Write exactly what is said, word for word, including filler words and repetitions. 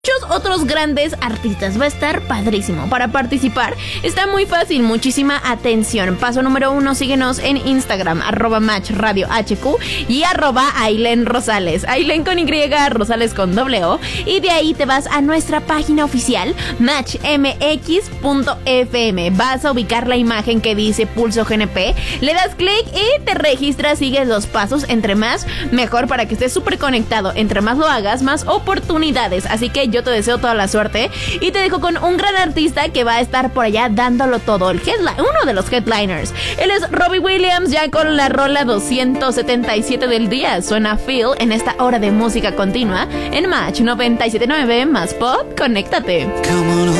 muchos otros grandes artistas. Va a estar padrísimo. Para participar está muy fácil, muchísima atención. Paso número uno, síguenos en Instagram, arroba match radio hq y arroba Ailen Rosales, Ailen con Y, Rosales con doble O, y de ahí te vas a nuestra página oficial match m x punto f m. Vas a ubicar la imagen que dice Pulso G N P, le das clic y te registras, sigues los pasos, entre más mejor, para que estés súper conectado. Entre más lo hagas, más oportunidades. Así que yo te deseo toda la suerte y te dejo con un gran artista que va a estar por allá dándolo todo, el headline, uno de los headliners. Él es Robbie Williams, ya con la rola doscientos setenta y siete del día. Suena Feel en esta hora de música continua en Match noventa y siete punto nueve más pop. Conéctate. Come on